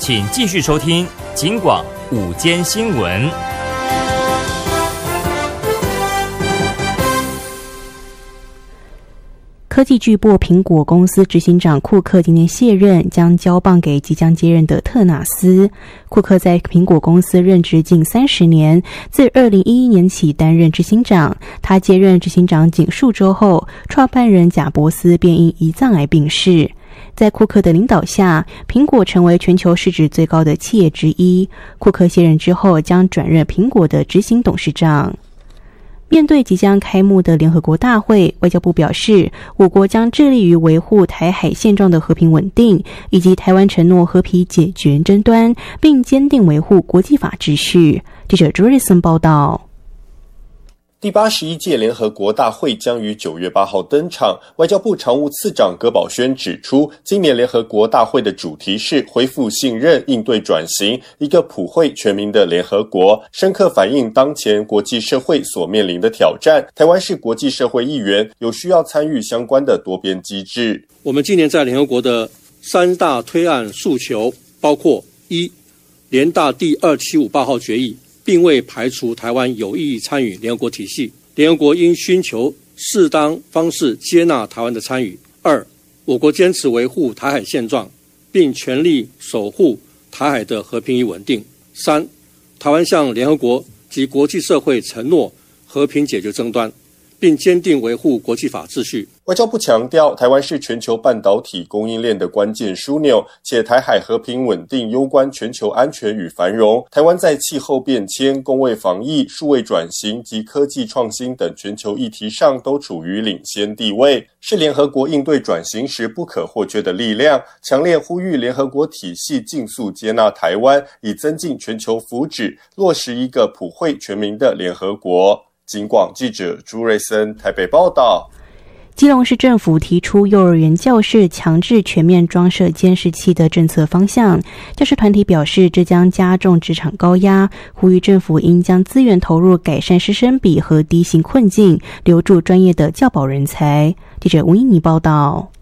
请继续收听警广午间新闻。 科技巨擘苹果公司执行长库克今年卸任，将交棒给即将接任的特纳斯。库克在苹果公司任职近30年，自2011年起担任执行长。他接任执行长仅数周后，创办人贾伯斯便因胰脏癌病逝。在库克的领导下，苹果成为全球市值最高的企业之一。库克卸任之后，将转任苹果的执行董事长。面对即将开幕的联合国大会，外交部表示，我国将致力于维护台海现状的和平稳定，以及台湾承诺和平解决争端，并坚定维护国际法秩序。记者朱瑞森报道。 第81届联合国大会将于9月8号登场。外交部常务次长葛宝轩指出，今年联合国大会的主题是恢复信任、应对转型，一个普惠全民的联合国，深刻反映当前国际社会所面临的挑战。台湾是国际社会一员，有需要参与相关的多边机制。 我们今年在联合国的3大推案诉求包括：一、联大第2758号决议并未排除台湾有意参与联合国体系，联合国应寻求适当方式接纳台湾的参与。二、我国坚持维护台海现状，并全力守护台海的和平与稳定。三、台湾向联合国及国际社会承诺和平解决争端，并坚定维护国际法秩序。 外交部强调，台湾是全球半导体供应链的关键枢纽，且台海和平稳定攸关全球安全与繁荣。台湾在气候变迁、公卫防疫、数位转型及科技创新等全球议题上都处于领先地位，是联合国应对转型时不可或缺的力量。强烈呼吁联合国体系尽速接纳台湾，以增进全球福祉，落实一个普惠全民的联合国。警广记者朱瑞森台北报道。 基隆市政府提出幼儿园教室强制全面装设监视器的政策方向，教师团体表示这将加重职场高压，呼吁政府应将资源投入改善师生比和低薪困境，留住专业的教保人才。记者吴依妮报道。